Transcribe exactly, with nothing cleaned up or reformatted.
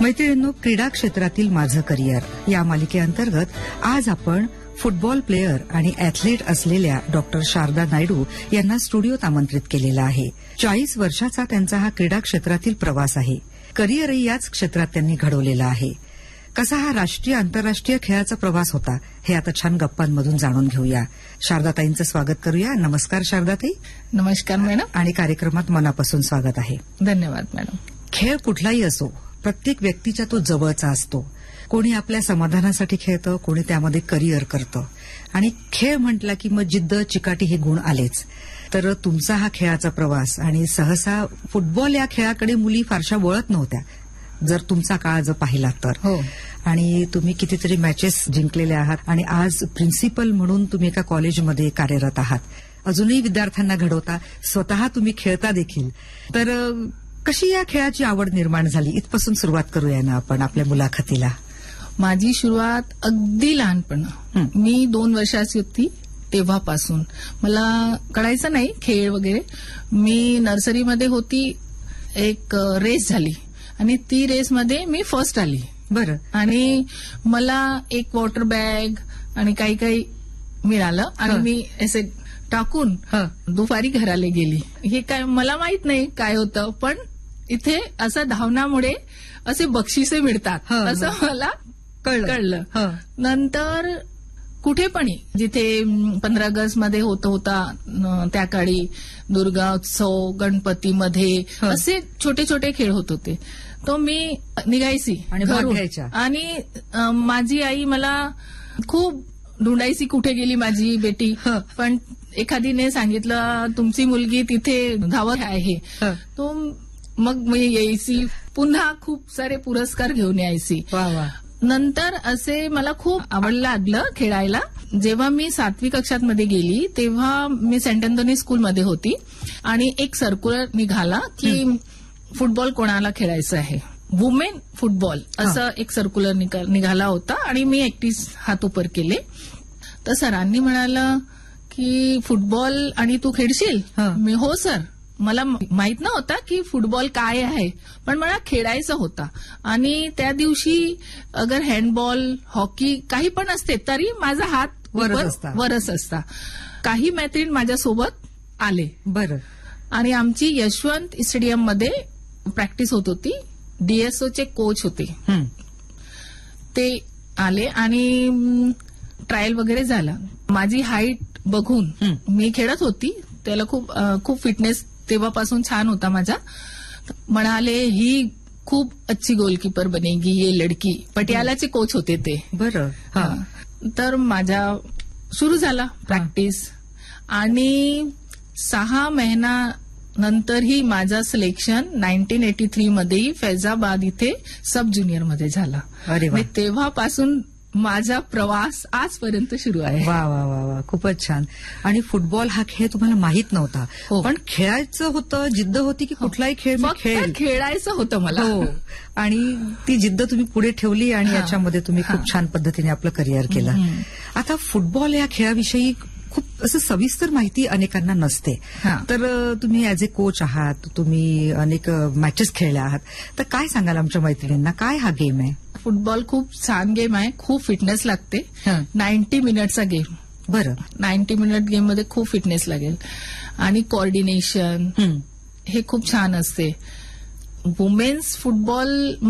मैत्रिणींनो, क्रीडा क्षेत्रातील माझं करिअर या मालिकेअंतर्गत आज आपण फुटबॉल प्लेयर आणि अॅथलीट असलेल्या डॉक्टर शारदा नायडू यांना स्टुडिओत आमंत्रित केलेलं आहे. चाळीस वर्षाचा त्यांचा हा क्रीडा क्षेत्रातील प्रवास आहे. करिअरही याच क्षेत्रात त्यांनी घडवलेला आहे. कसा हा राष्ट्रीय आंतरराष्ट्रीय खेळाचा प्रवास होता हे आता छान गप्पांमधून जाणून घेऊया. शारदाताईंचं स्वागत करूया. नमस्कार शारदाताई. नमस्कार मॅडम. आणि कार्यक्रमात मनापासून स्वागत आहे. धन्यवाद मॅडम. खेळ कुठलाही असो, प्रत्येक व्यक्तीच्या तो जवळचा असतो. कोणी आपल्या समाधानासाठी खेळतं, कोणी त्यामध्ये करिअर करतं. आणि खेळ म्हटला की मग जिद्द, चिकाटी हे गुण आलेच. तर तुमचा हा खेळाचा प्रवास आणि सहसा फुटबॉल या खेळाकडे मुली फारशा वळत नव्हत्या जर तुमचा काळ जर पाहिला तर. हो. आणि तुम्ही कितीतरी मॅचेस जिंकलेल्या आहात आणि आज प्रिन्सिपल म्हणून तुम्ही एका कॉलेजमध्ये कार्यरत आहात. अजूनही विद्यार्थ्यांना घडवता, स्वतः तुम्ही खेळता देखील. तर कशी या खेळाची आवड निर्माण झाली, इथपासून सुरुवात करूया ना आपण आपल्या मुलाखतीला. माझी सुरुवात अगदी लहानपण. मी दोन वर्षाची होती तेव्हापासून मला कळायचं नाही खेळ वगैरे. मी नर्सरीमध्ये होती, एक रेस झाली आणि ती रेसमध्ये मी फर्स्ट आली. बरं. आणि मला एक वॉटर बॅग आणि काही काही मिळालं आणि मी असे टाकून दुपारी घराला गेली. हे काय मला माहित नाही काय होतं, पण इथे असं धावण्यामुळे असे बक्षिसे मिळतात असं मला कळलं. नंतर कुठे पण जिथे पंधरा ऑगस्ट मध्ये होत होता त्या काळी, दुर्गा उत्सव, गणपतीमध्ये असे छोटे छोटे खेळ होत होते, तो मी निघायची आणि आणि माझी आई मला खूप ढूंढायची, कुठे गेली माझी बेटी. पण एखादीने सांगितलं तुमची मुलगी तिथे धावत आहे, तो मग मी यायची, पुन्हा खूप सारे पुरस्कार घेऊन यायची. नंतर असे मला खूप आवड लागलं खेळायला. जेव्हा मी सातवी कक्षात मध्ये गेली तेव्हा मी सेंट अँथोनी स्कूलमध्ये होती आणि एक सर्क्युलर निघाला की फुटबॉल कोणाला खेळायचं आहे, वुमेन फुटबॉल असं एक सर्क्युलर निघाला होता. आणि मी एकटीच हात उपर केले. तर सरांनी म्हणालं की फुटबॉल आणि तू खेळशील. मी हो सर. मला माहित नव्हता की फुटबॉल काय आहे, पण मला खेळायचं होता. आणि त्या दिवशी अगर हँडबॉल, हॉकी काही पण असते तरी माझा हात वरच असता. काही मैत्रीण माझ्यासोबत आले. बरं. आणि आमची यशवंत स्टेडियम मध्ये प्रॅक्टिस होत होती. डीएसओचे कोच होते, ते आले आणि ट्रायल वगैरे झाला. माझी हाईट बघून मी खेळत होती, त्याला खूप खूप फिटनेस तेव्हापासून छान होता माझा. म्हणाले ही खूप अच्छी गोलकीपर बनेगी ये लडकी. पटियालाचे कोच होते ते. बरं. तर माझा सुरू झाला प्रॅक्टिस आणि सहा महिना नंतरही माझा सिलेक्शन नाईन्टीन एटी थ्री मध्ये फैजाबाद इथे सब ज्युनियर मध्ये झाला. अरे, तेव्हापासून माझा प्रवास आजपर्यंत सुरू आहे. वा वा वा वा, खूपच छान. आणि फुटबॉल हा खेळ तुम्हाला माहित नव्हता, पण खेळायचं होतं, जिद्द होती की कुठलाही खेळ मी खेळेल, खेळायचं होतं मला. हो. आणि ती जिद्द तुम्ही पुढे ठेवली आणि याच्यामध्ये तुम्ही खूप छान पद्धतीने आपलं करिअर केलं. आता फुटबॉल या खेळाविषयी खूप असं सविस्तर माहिती अनेकांना नसते. तर तुम्ही ऍज ए कोच आहात, तुम्ही अनेक मॅचेस खेळल्या आहात, तर काय सांगाल आमच्या मैत्रिणींना, काय हा गेम आहे? फुटबॉल खूप छान गेम आहे. खूप फिटनेस लागते. Ninety मिनिटचा game. बरं. नाईन्टी मिनिट गेम मध्ये खूप फिटनेस लागेल आणि कोऑर्डिनेशन हे खूप छान असते. Women's football